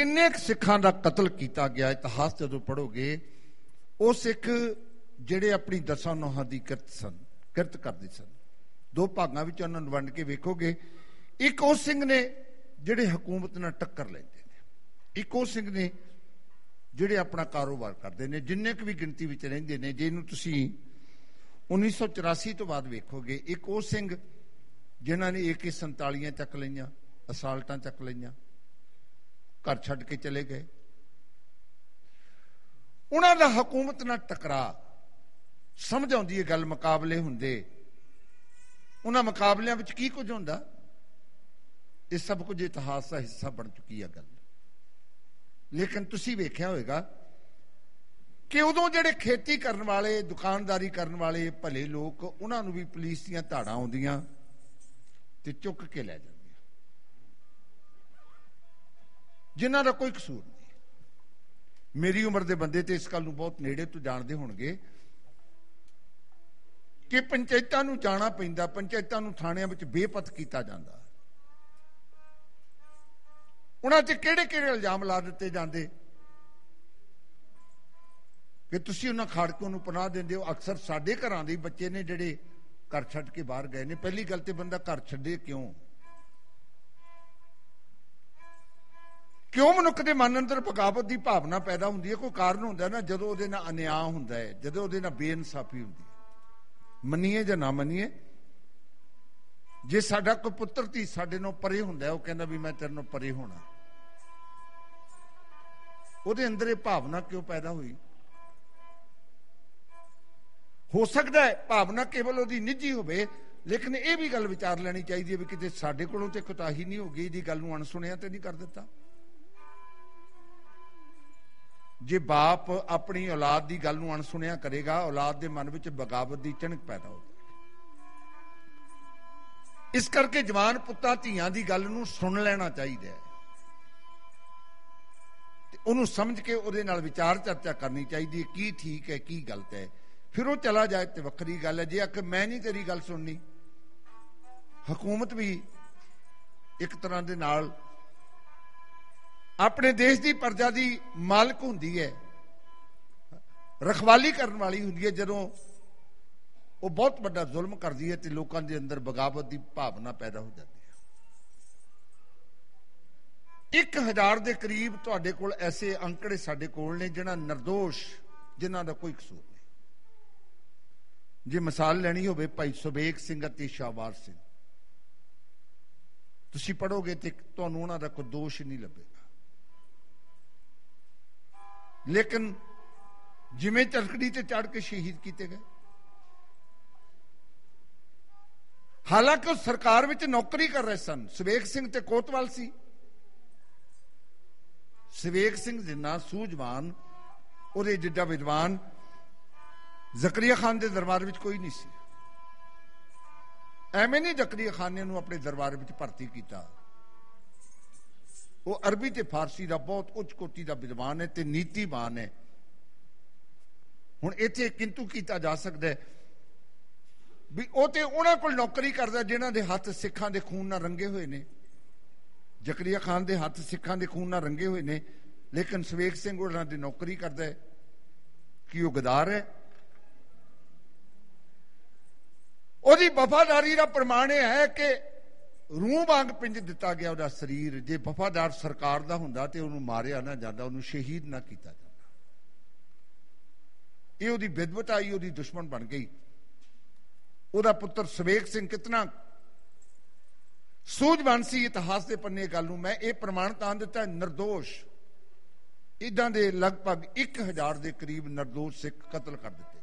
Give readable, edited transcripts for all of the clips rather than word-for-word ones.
किन्ने सिखां दा कतल किया गया। इतिहास जदों पढ़ोगे वो सिख जिहड़े अपनी 10 नौहां दी किरत करदे सन, 2 भागां विच उन्हां नूं वंड के वेखोगे। एक वो सिंह ने जिहड़े हुकूमत नाल टक्कर लैंदे ने, एक वो सिंह ने जिहड़े अपना कारोबार करते हैं। जिन्ने क भी गिनती विच रहिंदे ने, जे इहनूं तुसीं 1984 तो बाद वेखोगे, एक वो सिंह जिन्हां ने AK-47 चक लईआं, असाल्टां चक लईआं, घर छड्ड के चले गए। उन्हां दा हुकूमत नाल टकरा समझ आउंदी है गल। मुकाबले हुंदे, उन्हां मुकाबलियां विच की कुछ हुंदा, ये सब कुछ इतिहास का हिस्सा बन चुकी है गल। लेकिन तुसीं वेख्या होएगा कि उदों जिहड़े खेती करन वाले, दुकानदारी करन वाले भले लोग, उन्हां नूं भी पुलिस दीयां धाड़ां आउंदियां ते चुक के लै जांदियां, जिन्हां दा कोई कसूर नहीं। मेरी उम्र के बंदे तो इस गल नूं बहुत नेड़े तो जानते होणगे कि पंचायतां नूं जाना पैंदा, पंचायतां नूं थाणिਆਂ विच बेपत कीता जांदा। उन्हां ते किहड़े-किहड़े इल्जाम ला दित्ते जांदे कि तुसीं उन्हां खाड़कों नूं पनाह दिंदे हो। अक्सर साडे घरां दे बच्चे ने जिहड़े घर छड्ड के बाहर गए ने। पहली गल ते बंदा घर छड्डे क्यों? क्यों मनुख के मन अंदर बगावत की भावना पैदा होंदी है? कोई कारण होंदा ना, जदों उहदे नाल अन्याय हुंदा है, जदों उहदे नाल बेइंसाफी हुंदी है। मनीए जां ना मनीए, जे साडा कोई पुत्र धी साडे नालों परे हुंदा है, वो कहंदा भी मैं तेरे नालों परे होना, ਉਹਦੇ अंदर ये भावना क्यों पैदा हुई? हो सकता है भावना केवल ਉਹਦੀ निजी होवे, लेकिन ये भी गल विचार लेनी चाहिए भी किते साडे कोलों ते कोताही नहीं हो गई, ਇਹਦੀ गल नूं अणसुणिया ते नहीं कर दिता। जे बाप अपनी औलाद की गल नूं अणसुणिया करेगा, औलाद के मन विच बगावत की झिणक पैदा हो जाएगी। इस करके जवान पुत्तां धीआं की गल नूं सुन लेना चाहिए, उन्होंने समझ के उहदे नाल विचार चर्चा करनी चाहिए की ठीक है की गलत है। फिर वो चला जाए तो वक्री गल है। जे आख मैं नहीं तेरी गल सुननी, हुकूमत भी एक तरह के नाल अपने देश की प्रजा की मालक हुंदी है, रखवाली करने वाली हुंदी है। जदों वो बहुत बड़ा जुल्म करती है तो लोगों के अंदर बगावत की भावना पैदा हो जाती है। 1000 के करीब तुहाडे कोल ऐसे अंकड़े साडे कोल ने जिन्हां निर्दोष, जिन्हां दा कोई कसूर नहीं। जे मिसाल लैनी होवे भाई सुबेग सिंह ते शाहवार सिंह, तुसीं पढ़ोगे तो तुहानूं उन्हां दा कोई दोष नहीं लभेगा। लेकिन जिवें चरखड़ी ते चढ़ के शहीद किए गए, हालांकि वो सरकार विच नौकरी कर रहे सन। सुबेग सिंह ते कोतवाल सी। सुबेग सिंह जिन्ना सूझवान, उहदे जिड्डा विद्वान जकरिया खान के दरबार में कोई नहीं सी। एवें नहीं जकरिया खान ने उन्होंने अपने दरबार में भर्ती किया। वो अरबी ते फारसी का बहुत उच्च कोटि का विद्वान है ते नीतिवान है। हुण इत्थे किंतु किया जा सकता है भी वो तो उन्होंने कोल नौकरी करता जिन्हां दे हथ सिखां दे खून नाल रंगे हुए ने। जकरिया खान के हथ सिखां के खून नाल रंगे हुए ने, लेकिन सुबेग सिंह उन्हां दी नौकरी करता है कि वह गदार है। ਉਹਦੀ वफादारी का प्रमाण यह है कि रूह वांग पिंज दिता गया ਉਹਦਾ शरीर। जे वफादार सरकार का हुंदा ते ਉਹਨੂੰ मारिया ना जाता, ਉਹਨੂੰ शहीद ना किया जाता। ये ਉਹਦੀ विधवता ही ਉਹਦੀ दुश्मन बन गई। ਉਹਦਾ पुत्र सुबेग सिंह कितना सूझवान सी। इतिहास के पन्ने गल नूं मैं ये प्रमाण तां दिता, निर्दोष इदां दे लगभग 1000 के करीब निर्दोष सिख कतल कर दिते गए।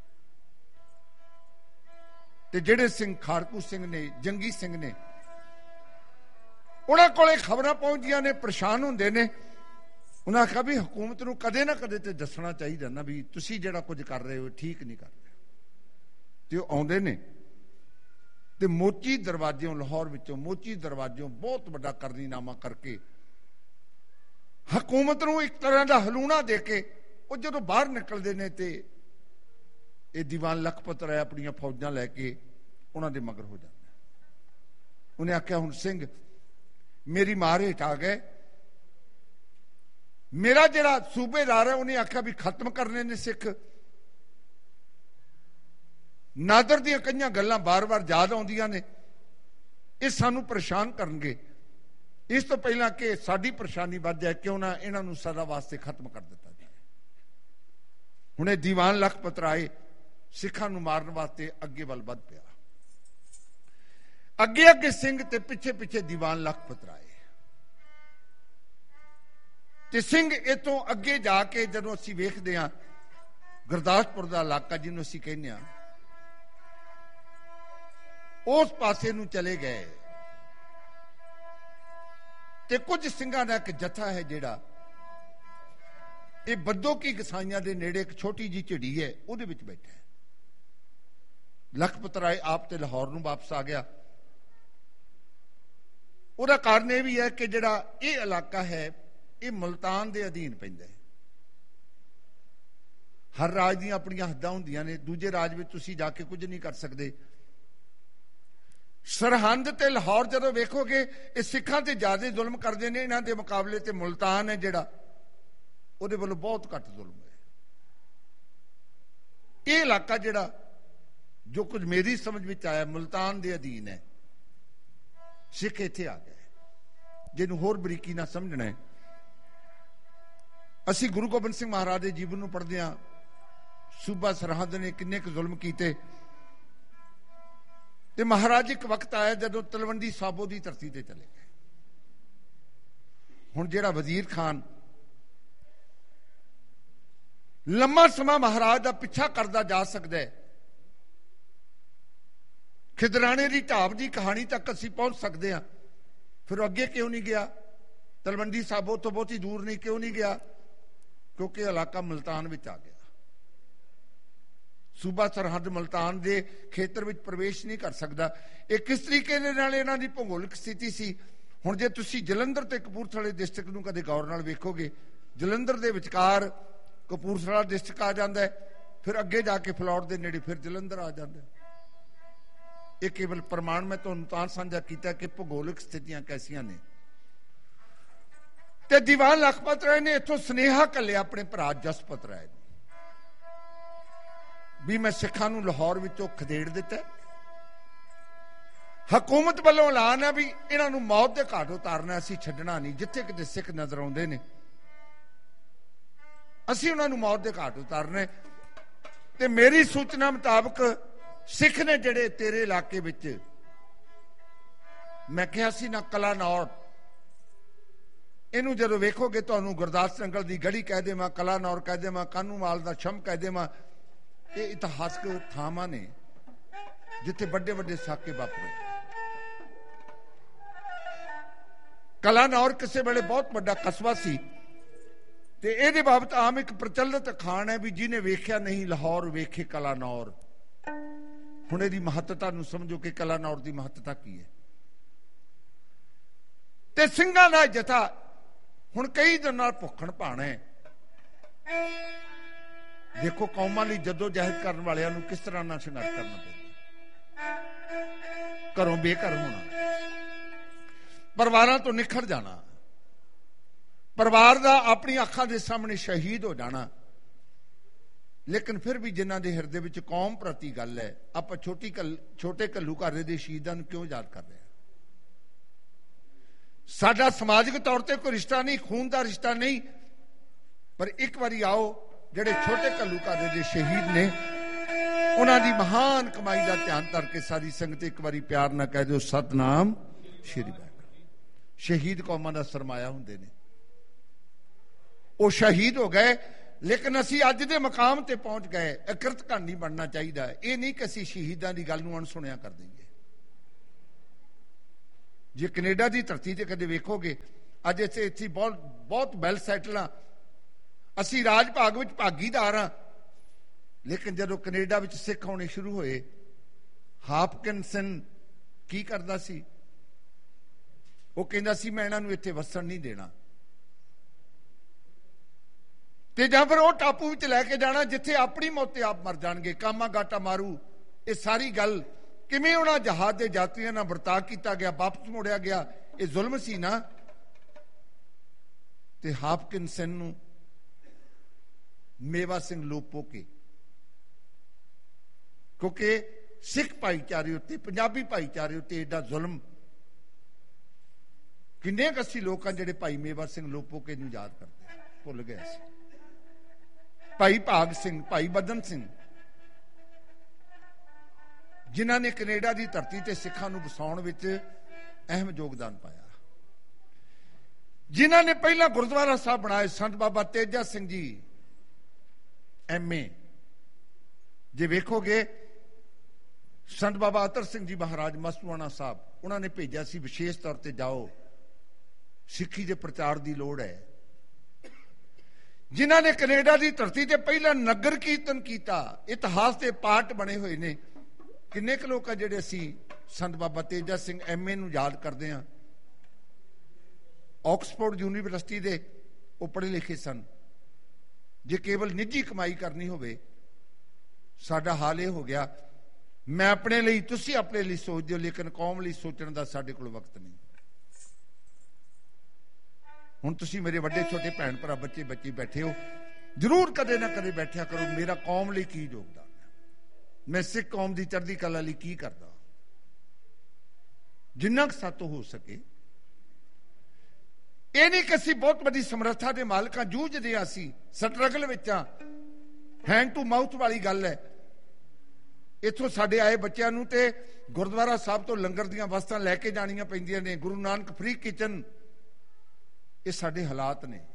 ते जिहड़े सिंह खाड़कू सिंह ने, जंगी सिंह ने, उन्हां कोले खबरां पहुंचदियां ने, परेशान हुंदे ने। उन्हां आखिया भी हुकूमत नूं कदे ना कदे ते दसना चाहिए ना भी तुसीं जिहड़ा कुछ कर रहे हो ठीक नहीं कर रहे। ते ओह आउंदे ने ते मोची दरवाजों, लाहौर विचों मोची दरवाजों बहुत बड़ा करनीनामा करके हुकूमत नूं एक तरह का हलूना दे के वो जदों बाहर निकलते हैं तो ये दीवान लखपत राय अपनी फौजां लैके उन्होंने मगर हो जाता। उन्हें आख्या हुण सिंह मेरी मार हेठ आ गए, मेरा जिहड़ा सूबेदार है उन्हें आख्या भी खत्म करने ने सिख। नादर दी कई गल्लां बार बार याद आउंदियां ने, ये सानू परेशान करनगे। इस तो पहला कि साडी परेशानी वध जाए, क्यों ना इन्हां नूं सदा वास्ते खत्म कर दिता जाए। हुणे दीवान लखपत राय सिखां नूं मारन वास्ते अगे वल वध पिया। अगे अगे सिंह ते पिछे पिछे दीवान लखपत राय। ते सिंह इतों अगे जाके जदों असीं वेखदे हां गुरदासपुर दा इलाका जिन्हों असीं कहने हां, उस पासे नूं चले गए। ते कुछ सिंघां दा एक जत्था है जिहड़ा ये बद्दो की गसाइयां दे नेड़े एक छोटी जी झिड़ी है, उहदे विच बैठा है। लखपत राय आप ते लाहौर नूं वापस आ गया। ਉਹਦਾ ਕਾਰਨ ਇਹ ਵੀ ਹੈ ਕਿ ਜਿਹੜਾ ਇਹ ਇਲਾਕਾ ਹੈ ਇਹ ਮੁਲਤਾਨ ਦੇ ਅਧੀਨ ਪੈਂਦਾ ਹੈ। ਹਰ ਰਾਜ ਦੀਆਂ ਆਪਣੀਆਂ ਹੱਦਾਂ ਹੁੰਦੀਆਂ ਨੇ, ਦੂਜੇ ਰਾਜ ਵਿੱਚ ਤੁਸੀਂ ਜਾ ਕੇ ਕੁਝ ਨਹੀਂ ਕਰ ਸਕਦੇ। ਸਰਹੰਦ ਤੇ ਲਾਹੌਰ ਜਦੋਂ ਵੇਖੋਗੇ ਇਹ ਸਿੱਖਾਂ ਤੇ ਜ਼ਿਆਦਾ ਜ਼ੁਲਮ ਕਰਦੇ ਨੇ, ਇਹਨਾਂ ਦੇ ਮੁਕਾਬਲੇ ਤੇ ਮੁਲਤਾਨ ਹੈ ਜਿਹੜਾ ਉਹਦੇ ਵੱਲੋਂ ਬਹੁਤ ਘੱਟ ਜ਼ੁਲਮ ਹੈ। ਇਹ ਇਲਾਕਾ ਜਿਹੜਾ ਜੋ ਕੁਝ ਮੇਰੀ ਸਮਝ ਵਿੱਚ ਆਇਆ ਮੁਲਤਾਨ ਦੇ ਅਧੀਨ ਹੈ। ਸਿੱਖ ਇੱਥੇ ਆ ਗਏ। ਜਿਹਨੂੰ ਹੋਰ ਬਰੀਕੀ ਨਾਲ ਸਮਝਣਾ ਹੈ, ਅਸੀਂ ਗੁਰੂ ਗੋਬਿੰਦ ਸਿੰਘ ਮਹਾਰਾਜ ਦੇ ਜੀਵਨ ਨੂੰ ਪੜ੍ਹਦੇ ਹਾਂ। ਸੂਬਾ ਸਰਹੰਦ ਨੇ ਕਿੰਨੇ ਕੁ ਜ਼ੁਲਮ ਕੀਤੇ। ਤੇ ਮਹਾਰਾਜ ਇੱਕ ਵਕਤ ਆਇਆ ਜਦੋਂ ਤਲਵੰਡੀ ਸਾਬੋ ਦੀ ਧਰਤੀ ਤੇ ਚਲੇ ਗਏ। ਹੁਣ ਜਿਹੜਾ ਵਜ਼ੀਰ ਖਾਨ ਲੰਮਾ ਸਮਾਂ ਮਹਾਰਾਜ ਦਾ ਪਿੱਛਾ ਕਰਦਾ ਜਾ ਸਕਦਾ ਹੈ, ਖਿਦਰਾਣੇ ਦੀ ਢਾਬ ਦੀ ਕਹਾਣੀ ਤੱਕ ਅਸੀਂ ਪਹੁੰਚ ਸਕਦੇ ਹਾਂ, ਫਿਰ ਅੱਗੇ ਕਿਉਂ ਨਹੀਂ ਗਿਆ? ਤਲਵੰਡੀ ਸਾਬੋ ਤੋਂ ਬਹੁਤੀ ਦੂਰ ਨਹੀਂ, ਕਿਉਂ ਨਹੀਂ ਗਿਆ? ਕਿਉਂਕਿ ਇਲਾਕਾ ਮੁਲਤਾਨ ਵਿੱਚ ਆ ਗਿਆ। ਸੂਬਾ ਸਰਹੰਦ ਮੁਲਤਾਨ ਦੇ ਖੇਤਰ ਵਿੱਚ ਪ੍ਰਵੇਸ਼ ਨਹੀਂ ਕਰ ਸਕਦਾ। ਇਹ ਕਿਸ ਤਰੀਕੇ ਦੇ ਨਾਲ ਇਹਨਾਂ ਦੀ ਭੂਗੋਲਿਕ ਸਥਿਤੀ ਸੀ। ਹੁਣ ਜੇ ਤੁਸੀਂ ਜਲੰਧਰ ਤੇ ਕਪੂਰਥਲੇ ਡਿਸਟ੍ਰਿਕਟ ਨੂੰ ਕਦੇ ਗੌਰ ਨਾਲ ਵੇਖੋਗੇ, ਜਲੰਧਰ ਦੇ ਵਿਚਕਾਰ ਕਪੂਰਥਲਾ ਡਿਸਟ੍ਰਿਕਟ ਆ ਜਾਂਦਾ ਹੈ, ਫਿਰ ਅੱਗੇ ਜਾ ਕੇ ਫਲੌਰ ਦੇ ਨੇੜੇ ਫਿਰ ਜਲੰਧਰ ਆ ਜਾਂਦਾ ਹੈ। ਇਹ ਕੇਵਲ ਪ੍ਰਮਾਣ ਮੈਂ ਤੁਹਾਨੂੰ ਤਾਂ ਸਾਂਝਾ ਕੀਤਾ ਕਿ ਭੂਗੋਲਿਕ ਸਥਿਤੀਆਂ ਕੈਸੀਆਂ ਨੇ। ਤੇ ਦੀਵਾਨ ਲਖਪਤ ਰਾਏ ਨੇ ਇੱਥੋਂ ਸੁਨੇਹਾ ਘੱਲਿਆ ਆਪਣੇ ਭਰਾ ਜਸਪਤ ਰਾਏ ਨੂੰ ਵੀ ਮੈਂ ਸਿੱਖਾਂ ਨੂੰ ਲਾਹੌਰ ਵਿੱਚੋਂ ਖਦੇੜ ਦਿੱਤਾ। ਹਕੂਮਤ ਵੱਲੋਂ ਐਲਾਨ ਹੈ ਵੀ ਇਹਨਾਂ ਨੂੰ ਮੌਤ ਦੇ ਘਾਟ ਉਤਾਰਨਾ, ਅਸੀਂ ਛੱਡਣਾ ਨਹੀਂ। ਜਿੱਥੇ ਕਿਤੇ ਸਿੱਖ ਨਜ਼ਰ ਆਉਂਦੇ ਨੇ ਅਸੀਂ ਉਹਨਾਂ ਨੂੰ ਮੌਤ ਦੇ ਘਾਟ ਉਤਾਰਨਾ। ਤੇ ਮੇਰੀ ਸੂਚਨਾ ਮੁਤਾਬਕ ਸਿੱਖ ਨੇ ਜਿਹੜੇ ਤੇਰੇ ਇਲਾਕੇ ਵਿੱਚ, ਮੈਂ ਕਿਹਾ ਸੀ ਨਾ ਕਲਾਨੌਰ, ਇਹਨੂੰ ਜਦੋਂ ਵੇਖੋਗੇ ਤੁਹਾਨੂੰ ਗੁਰਦਾਸ ਨੰਗਲ ਦੀ ਗੜੀ ਕਹਿ ਦੇਵਾਂ, ਕਲਾਨੌਰ ਕਹਿ ਦੇਵਾਂ, ਕਾਨੂੰਮਾਲ ਦਾ ਛੰਮ ਕਹਿ ਦੇਵਾਂ, ਇਹ ਇਤਿਹਾਸਕ ਥਾਵਾਂ ਨੇ ਜਿੱਥੇ ਵੱਡੇ ਵੱਡੇ ਸਾਕੇ ਵਾਪਰੇ। ਕਲਾਨੌਰ ਕਿਸੇ ਵੇਲੇ ਬਹੁਤ ਵੱਡਾ ਕਸਬਾ ਸੀ ਤੇ ਇਹਦੇ ਬਾਬਤ ਆਮ ਇੱਕ ਪ੍ਰਚਲਿਤ ਅਖਾਣ ਹੈ ਵੀ ਜਿਹਨੇ ਵੇਖਿਆ ਨਹੀਂ ਲਾਹੌਰ ਵੇਖੇ ਕਲਾਨੌਰ। ਹੁਣ ਇਹਦੀ ਮਹੱਤਤਾ ਨੂੰ ਸਮਝੋ ਕਿ ਕਲਾਨੌਰ ਦੀ ਮਹੱਤਤਾ ਕੀ ਹੈ। ਤੇ ਸਿੰਘਾਂ ਦਾ ਜਥਾ ਹੁਣ ਕਈ ਦਿਨ ਨਾਲ ਭੁੱਖਣ ਭਾਣਾ ਹੈ। ਦੇਖੋ ਕੌਮਾਂ ਲਈ ਜਦੋਂ ਜਹਿਦ ਕਰਨ ਵਾਲਿਆਂ ਨੂੰ ਕਿਸ ਤਰ੍ਹਾਂ ਨਾਲ ਸੰਘਰਸ਼ ਕਰਨਾ ਪੈਂਦਾ। ਘਰੋਂ ਬੇਘਰ ਹੋਣਾ, ਪਰਿਵਾਰਾਂ ਤੋਂ ਨਿਖਰ ਜਾਣਾ, ਪਰਿਵਾਰ ਦਾ ਆਪਣੀ ਅੱਖਾਂ ਦੇ ਸਾਹਮਣੇ ਸ਼ਹੀਦ ਹੋ ਜਾਣਾ। ਲੇਕਿਨ ਫਿਰ ਵੀ ਜਿਨ੍ਹਾਂ ਦੇ ਹਿਰਦੇ ਵਿੱਚ ਕੌਮ ਪ੍ਰਤੀ ਗੱਲ ਹੈ, ਆਪਾਂ ਛੋਟੇ ਘੱਲੂਘਾਰੇ ਦੇ ਸ਼ਹੀਦਾਂ ਨੂੰ ਕਿਉਂ ਯਾਦ ਕਰ ਰਹੇ ਹਾਂ? ਸਾਡਾ ਸਮਾਜਿਕ ਤੌਰ ਤੇ ਕੋਈ ਰਿਸ਼ਤਾ ਨਹੀਂ, ਖੂਨ ਦਾ ਰਿਸ਼ਤਾ ਨਹੀਂ, ਪਰ ਇੱਕ ਵਾਰੀ ਆਓ ਜਿਹੜੇ ਛੋਟੇ ਘੱਲੂਘਾਰੇ ਦੇ ਸ਼ਹੀਦ ਨੇ ਉਹਨਾਂ ਦੀ ਮਹਾਨ ਕਮਾਈ ਦਾ ਧਿਆਨ ਧਰ ਕੇ ਸਾਰੀ ਸੰਗਤ ਇੱਕ ਵਾਰੀ ਪਿਆਰ ਨਾਲ ਕਹਿ ਦਿਓ ਸਤਨਾਮ ਸ਼੍ਰੀ ਵਾਹਿਗੁਰੂ। ਸ਼ਹੀਦ ਕੌਮਾਂ ਦਾ ਸਰਮਾਇਆ ਹੁੰਦੇ ਨੇ। ਉਹ ਸ਼ਹੀਦ ਹੋ ਗਏ, ਲੇਕਿਨ ਅਸੀਂ ਅੱਜ ਦੇ ਮਕਾਮ ਤੇ ਪਹੁੰਚ ਗਏ। ਅਕਿਰਤ ਘਣ ਨਹੀਂ ਬਣਨਾ ਚਾਹੀਦਾ। ਇਹ ਨਹੀਂ ਕਿ ਅਸੀਂ ਸ਼ਹੀਦਾਂ ਦੀ ਗੱਲ ਨੂੰ ਅਣਸੁਣਿਆ ਕਰ ਦਈਏ। ਜੇ ਕੈਨੇਡਾ ਦੀ ਧਰਤੀ ਤੇ ਕਦੇ ਵੇਖੋਗੇ, ਅੱਜ ਇੱਥੇ ਬਹੁਤ ਵੈਲ ਸੈਟਲ ਆ, ਅਸੀਂ ਰਾਜ ਭਾਗ ਵਿੱਚ ਭਾਗੀਦਾਰ ਹਾਂ। ਲੇਕਿਨ ਜਦੋਂ ਕੈਨੇਡਾ ਵਿੱਚ ਸਿੱਖ ਆਉਣੇ ਸ਼ੁਰੂ ਹੋਏ, ਹਾਪਕਿਨਸਨ ਕੀ ਕਰਦਾ ਸੀ? ਉਹ ਕਹਿੰਦਾ ਸੀ ਮੈਂ ਇਹਨਾਂ ਨੂੰ ਇੱਥੇ ਵਸਣ ਨਹੀਂ ਦੇਣਾ, ਤੇ ਜਾਂ ਫਿਰ ਉਹ ਟਾਪੂ ਵਿੱਚ ਲੈ ਕੇ ਜਾਣਾ ਜਿੱਥੇ ਆਪਣੀ ਮੌਤ ਤੇ ਆਪ ਮਰ ਜਾਣਗੇ। ਕਾਮਾ ਗਾਟਾ ਮਾਰੂ। ਇਹ ਸਾਰੀ ਗੱਲ ਕਿਵੇਂ ਉਹਨਾਂ ਜਹਾਜ਼ ਦੇ ਯਾਤਰੀਆਂ ਨਾਲ ਵਰਤਾਅ ਕੀਤਾ ਗਿਆ, ਵਾਪਸ ਮੋੜਿਆ ਗਿਆ, ਇਹ ਜ਼ੁਲਮ ਸੀ ਨਾ। ਤੇ ਹਾਪਕਿਨਸਨ ਨੂੰ ਮੇਵਾ ਸਿੰਘ ਲੋਪੋਕੇ, ਕਿਉਂਕਿ ਸਿੱਖ ਭਾਈਚਾਰੇ ਉੱਤੇ, ਪੰਜਾਬੀ ਭਾਈਚਾਰੇ ਉੱਤੇ ਏਡਾ ਜ਼ੁਲਮ। ਕਿੰਨੇ ਕੁ ਅਸੀਂ ਲੋਕ ਹਨ ਜਿਹੜੇ ਭਾਈ ਮੇਵਾ ਸਿੰਘ ਲੋਪੋਕੇ ਨੂੰ ਯਾਦ ਕਰਦੇ, ਭੁੱਲ ਗਏ ਸੀ। ਭਾਈ ਭਾਗ ਸਿੰਘ, ਭਾਈ ਬਦਨ ਸਿੰਘ, ਜਿਨ੍ਹਾਂ ਨੇ ਕੈਨੇਡਾ ਦੀ ਧਰਤੀ ਤੇ ਸਿੱਖਾਂ ਨੂੰ ਵਸਾਉਣ ਵਿੱਚ ਅਹਿਮ ਯੋਗਦਾਨ ਪਾਇਆ, ਜਿਨ੍ਹਾਂ ਨੇ ਪਹਿਲਾਂ ਗੁਰਦੁਆਰਾ ਸਾਹਿਬ ਬਣਾਏ। ਸੰਤ ਬਾਬਾ ਤੇਜਾ ਸਿੰਘ ਜੀ MA, ਜੇ ਵੇਖੋਗੇ ਸੰਤ ਬਾਬਾ ਅਤਰ ਸਿੰਘ ਜੀ ਮਹਾਰਾਜ ਮਸਤੂਆਣਾ ਸਾਹਿਬ, ਉਹਨਾਂ ਨੇ ਭੇਜਿਆ ਸੀ ਵਿਸ਼ੇਸ਼ ਤੌਰ ਤੇ, ਜਾਓ ਸਿੱਖੀ ਦੇ ਪ੍ਰਚਾਰ ਦੀ ਲੋੜ ਹੈ। ਜਿਨ੍ਹਾਂ ਨੇ ਕੈਨੇਡਾ ਦੀ ਧਰਤੀ ਤੇ ਪਹਿਲਾਂ ਨਗਰ ਕੀਰਤਨ ਕੀਤਾ, ਇਤਿਹਾਸ ਦੇ ਪਾਠ ਬਣੇ ਹੋਏ ਨੇ। ਕਿੰਨੇ ਕੁ ਲੋਕ ਆ ਜਿਹੜੇ ਅਸੀਂ ਸੰਤ ਬਾਬਾ ਤੇਜਾ ਸਿੰਘ MA ਨੂੰ ਯਾਦ ਕਰਦੇ ਹਾਂ। ਆਕਸਫੋਰਡ ਯੂਨੀਵਰਸਿਟੀ ਦੇ ਉਹ ਪੜ੍ਹੇ ਲਿਖੇ ਸਨ। ਜੇ ਕੇਵਲ ਨਿੱਜੀ ਕਮਾਈ ਕਰਨੀ ਹੋਵੇ, ਸਾਡਾ ਹਾਲ ਇਹ ਹੋ ਗਿਆ, ਮੈਂ ਆਪਣੇ ਲਈ, ਤੁਸੀਂ ਆਪਣੇ ਲਈ ਸੋਚਦੇ ਹੋ, ਲੇਕਿਨ ਕੌਮ ਲਈ ਸੋਚਣ ਦਾ ਸਾਡੇ ਕੋਲ ਵਕਤ ਨਹੀਂ। ਹੁਣ ਤੁਸੀਂ ਮੇਰੇ ਵੱਡੇ ਛੋਟੇ ਭੈਣ ਭਰਾ, ਬੱਚੇ ਬੱਚੀ ਬੈਠੇ ਹੋ, ਜ਼ਰੂਰ ਕਦੇ ਨਾ ਕਦੇ ਬੈਠਿਆ ਕਰੋ, ਮੇਰਾ ਕੌਮ ਲਈ ਕੀ ਯੋਗਦਾਨ ਹੈ, ਮੈਂ ਸਿੱਖ ਕੌਮ ਦੀ ਚੜ੍ਹਦੀ ਕਲਾ ਲਈ ਕੀ ਕਰਦਾ, ਜਿੰਨਾ ਕੁ ਸਾਤੋਂ ਹੋ ਸਕੇ। ਇਹ ਨਹੀਂ ਕਿ ਅਸੀਂ ਬਹੁਤ ਵੱਡੀ ਸਮਰੱਥਾ ਦੇ ਮਾਲਕਾਂ, ਜੂਝਦੇ ਹਾਂ, ਅਸੀਂ ਸਟਰਗਲ ਵਿੱਚ ਆ, ਹੈਂਡ ਟੂ ਮਾਊਥ ਵਾਲੀ ਗੱਲ ਹੈ। ਇੱਥੋਂ ਸਾਡੇ ਆਏ ਬੱਚਿਆਂ ਨੂੰ ਤੇ ਗੁਰਦੁਆਰਾ ਸਾਹਿਬ ਤੋਂ ਲੰਗਰ ਦੀਆਂ ਵਸਤਾਂ ਲੈ ਕੇ ਜਾਣੀਆਂ ਪੈਂਦੀਆਂ ਨੇ, ਗੁਰੂ ਨਾਨਕ ਫ੍ਰੀ ਕਿਚਨ। ਇਹ ਸਾਡੇ ਹਾਲਾਤ ਨੇ।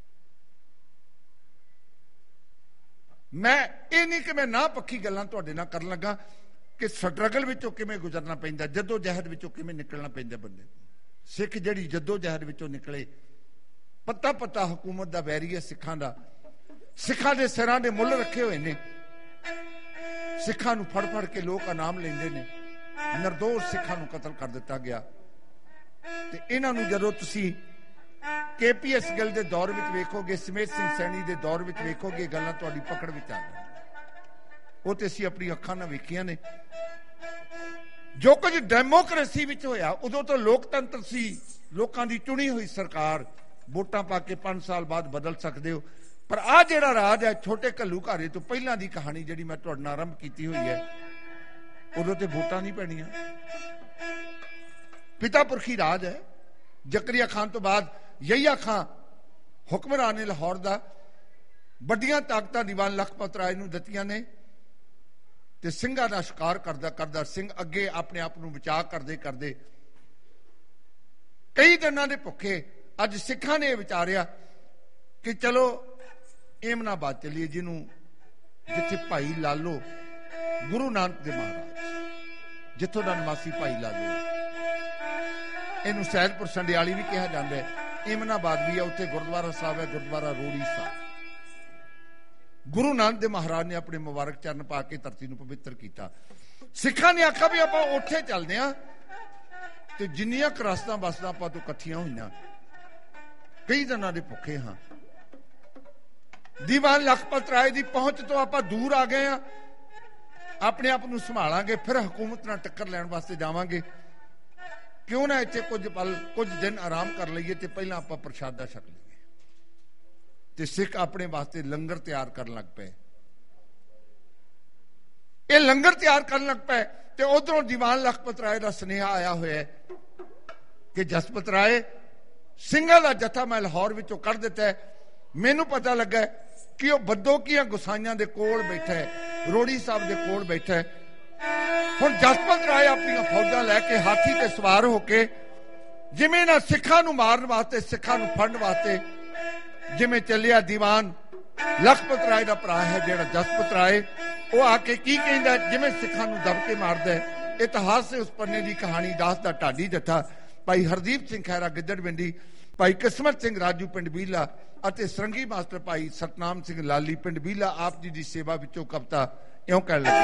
ਮੈਂ ਇਹ ਨਹੀਂ ਕਿ ਮੈਂ ਨਾ ਪੱਖੀ ਗੱਲਾਂ ਤੁਹਾਡੇ ਨਾਲ ਕਰਨ ਲੱਗਾ ਕਿ ਸਟਰਗਲ ਵਿੱਚੋਂ ਕਿਵੇਂ ਗੁਜ਼ਰਨਾ ਪੈਂਦਾ, ਜੱਦੋ ਜਹਿਦ ਵਿੱਚੋਂ ਕਿਵੇਂ ਨਿਕਲਣਾ ਪੈਂਦਾ ਬੰਦੇ ਨੂੰ। ਸਿੱਖ ਜਿਹੜੀ ਜੱਦੋ ਜਹਿਦ ਵਿੱਚੋਂ ਨਿਕਲੇ, ਪੱਤਾ ਪੱਤਾ ਹਕੂਮਤ ਦਾ ਵੈਰੀ ਹੈ ਸਿੱਖਾਂ ਦਾ, ਸਿੱਖਾਂ ਦੇ ਸਿਰਾਂ ਦੇ ਮੁੱਲ ਰੱਖੇ ਹੋਏ ਨੇ, ਸਿੱਖਾਂ ਨੂੰ ਫੜ ਫੜ ਕੇ ਲੋਕ ਇਨਾਮ ਲੈਂਦੇ ਨੇ। ਨਿਰਦੋਸ਼ ਸਿੱਖਾਂ ਨੂੰ ਕਤਲ ਕਰ ਦਿੱਤਾ ਗਿਆ। ਤੇ ਇਹਨਾਂ ਨੂੰ ਜਦੋਂ ਤੁਸੀਂ KPS ਗਿੱਲ ਦੇ ਦੌਰ ਵਿੱਚ ਵੇਖੋਗੇ, ਸਮੇਤ ਸਿੰਘ ਸੈਣੀ ਦੇ ਦੌਰ ਵਿੱਚ ਵੇਖੋਗੇ, ਗੱਲਾਂ ਤੁਹਾਡੀ ਪਕੜ ਵਿੱਚ ਆ ਜਾਣਗੀਆਂ। ਉਹ ਤੇ ਅਸੀਂ ਆਪਣੀ ਅੱਖਾਂ ਨਾਲ ਵੇਖੀਆਂ ਨੇ। ਜੋ ਕੁਝ ਡੈਮੋਕ੍ਰੇਸੀ ਵਿੱਚ ਹੋਇਆ, ਉਦੋਂ ਤੋਂ ਲੋਕਤੰਤਰ ਸੀ, ਲੋਕਾਂ ਦੀ ਚੁਣੀ ਹੋਈ ਸਰਕਾਰ, ਵੋਟਾਂ ਪਾ ਕੇ 5 ਸਾਲ ਬਾਅਦ ਬਦਲ ਸਕਦੇ ਹੋ। ਪਰ ਆਹ ਜਿਹੜਾ ਰਾਜ ਹੈ, ਛੋਟੇ ਘੱਲੂਘਾਰੇ ਤੋਂ ਪਹਿਲਾਂ ਦੀ ਕਹਾਣੀ ਜਿਹੜੀ ਮੈਂ ਤੁਹਾਡੇ ਨਾਲ ਆਰੰਭ ਕੀਤੀ ਹੋਈ ਹੈ, ਉਦੋਂ ਤੇ ਵੋਟਾਂ ਨਹੀਂ ਪੈਣੀਆਂ। ਪਿਤਾ ਪੁਰਖੀ ਰਾਜ ਹੈ। ਜ਼ਕਰੀਆ ਖਾਨ ਤੋਂ ਬਾਅਦ ਯਹੀਆ ਖਾਨ ਹੁਕਮਰਾਨ ਨੇ ਲਾਹੌਰ ਦਾ, ਵੱਡੀਆਂ ਤਾਕਤਾਂ ਦੀਵਾਨ ਲਖਪਤ ਰਾਏ ਨੂੰ ਦਿੱਤੀਆਂ ਨੇ, ਤੇ ਸਿੰਘਾਂ ਦਾ ਸ਼ਿਕਾਰ ਕਰਦਾ ਕਰਦਾ ਸਿੰਘ ਅੱਗੇ ਆਪਣੇ ਆਪ ਨੂੰ ਬਚਾ ਕਰਦੇ ਕਰਦੇ ਕਈ ਦਿਨਾਂ ਦੇ ਭੁੱਖੇ ਅੱਜ ਸਿੱਖਾਂ ਨੇ ਇਹ ਵਿਚਾਰਿਆ ਕਿ ਚਲੋ ਏਮਨਾਬਾਦ ਚੱਲੀਏ, ਜਿਹਨੂੰ ਜਿੱਥੇ ਭਾਈ ਲਾਲੋ, ਗੁਰੂ ਨਾਨਕ ਦੇ ਮਹਾਰਾਜ, ਜਿੱਥੋਂ ਦਾ ਨਿਵਾਸੀ ਭਾਈ ਲਾਲੋ, ਇਹਨੂੰ ਸੈਦਪੁਰ ਸੰਡਿਆਲੀ ਵੀ ਕਿਹਾ ਜਾਂਦਾ ਹੈ, ਏਮਨਾਬਾਦ ਵੀ ਹੈ, ਉੱਥੇ ਗੁਰਦੁਆਰਾ ਸਾਹਿਬ ਹੈ, ਗੁਰਦੁਆਰਾ ਰੋੜੀ ਸਾਹਿਬ। ਗੁਰੂ ਨਾਨਕ ਦੇ ਮਹਾਰਾਜ ਨੇ ਆਪਣੇ ਮੁਬਾਰਕ ਚਰਨ ਪਾ ਕੇ ਧਰਤੀ ਨੂੰ ਪਵਿੱਤਰ ਕੀਤਾ। ਸਿੱਖਾਂ ਨੇ ਆਖਿਆ ਵੀ ਆਪਾਂ ਉੱਥੇ ਚੱਲਦੇ ਹਾਂ, ਤੇ ਜਿੰਨੀਆਂ ਕਰਾਸਤਾਂ ਬਸਤਾਂ ਆਪਾਂ ਤੋਂ ਇਕੱਠੀਆਂ ਹੋਈਆਂ, ਕਈ ਦਿਨਾਂ ਦੇ ਭੁੱਖੇ ਹਾਂ, ਦੀਵਾਨ ਲਖਪਤ ਰਾਏ ਦੀ ਪਹੁੰਚ ਤੋਂ ਆਪਾਂ ਦੂਰ ਆ ਗਏ ਹਾਂ, ਆਪਣੇ ਆਪ ਨੂੰ ਸੰਭਾਲਾਂਗੇ, ਫਿਰ ਹਕੂਮਤ ਨਾਲ ਟੱਕਰ ਲੈਣ ਵਾਸਤੇ ਜਾਵਾਂਗੇ। ਕਿਉਂ ਨਾ ਇੱਥੇ ਕੁਝ ਪਲ, ਕੁਝ ਦਿਨ ਆਰਾਮ ਕਰ ਲਈਏ, ਤੇ ਪਹਿਲਾਂ ਆਪਾਂ ਪ੍ਰਸ਼ਾਦਾ ਛਕ ਲਈਏ। ਤੇ ਸਿੱਖ ਆਪਣੇ ਵਾਸਤੇ ਲੰਗਰ ਤਿਆਰ ਕਰਨ ਲੱਗ ਪਏ। ਇਹ ਲੰਗਰ ਤਿਆਰ ਕਰਨ ਲੱਗ ਪਏ, ਤੇ ਉਧਰੋਂ ਦੀਵਾਨ ਲਖਪਤ ਰਾਏ ਦਾ ਸੁਨੇਹਾ ਆਇਆ ਹੋਇਆ ਕਿ ਜਸਪਤ ਰਾਏ, ਸਿੰਘਾਂ ਦਾ ਜੱਥਾ ਮੈਂ ਲਾਹੌਰ ਵਿੱਚੋਂ ਕੱਢ ਦਿੱਤਾ। ਮੈਨੂੰ ਪਤਾ ਲੱਗਾ ਕਿ ਉਹ ਬਦੋਕੀਆਂ ਗੁਸਾਈਆਂ ਦੇ ਕੋਲ ਬੈਠਾ ਹੈ, ਰੋੜੀ ਸਾਹਿਬ ਦੇ ਕੋਲ ਬੈਠਾ ਹੈ। ਹੁਣ ਜਸਪਤ ਰਾਏ ਆਪਣੀਆਂ ਫੌਜਾਂ ਲੈ ਕੇ ਹਾਥੀ ਤੇ ਸਵਾਰ ਹੋ ਕੇ, ਜਿਵੇਂ ਇਹਨਾਂ ਸਿੱਖਾਂ ਨੂੰ ਮਾਰਨ ਵਾਸਤੇ, ਸਿੱਖਾਂ ਨੂੰ ਫੜਨ ਵਾਸਤੇ ਜਿਵੇਂ ਚੱਲਿਆ, ਦੀਵਾਨ ਲਖਪਤ ਰਾਏ ਦਾ ਭਰਾ ਹੈ ਜਿਹੜਾ ਜਸਪਤ ਰਾਏ, ਉਹ ਆ ਕੇ ਕੀ ਕਹਿੰਦਾ, ਜਿਵੇਂ ਸਿੱਖਾਂ ਨੂੰ ਦਬ ਕੇ ਮਾਰਦਾ ਹੈ। ਇਤਿਹਾਸ ਦੇ ਉਸ ਪੰਨੇ ਦੀ ਕਹਾਣੀ ਦੱਸਦਾ ਢਾਡੀ ਜੱਥਾ ਭਾਈ ਹਰਦੀਪ ਸਿੰਘ ਖਹਿਰਾ ਗਿੱਦੜਵਿੰਡੀ, ਭਾਈ ਕਿਸਮਤ ਸਿੰਘ ਰਾਜੂ ਪਿੰਡ ਬੀਲਾ, ਅਤੇ ਸਰੰਗੀ ਮਾਸਟਰ ਭਾਈ ਸਤਨਾਮ ਸਿੰਘ ਲਾਲੀ ਪਿੰਡ ਬੀਲਾ ਆਪ ਜੀ ਦੀ ਸੇਵਾ ਵਿੱਚੋਂ ਕਵਿਤਾ ਇਉਂ ਕਹਿਣ ਲੱਗੇ।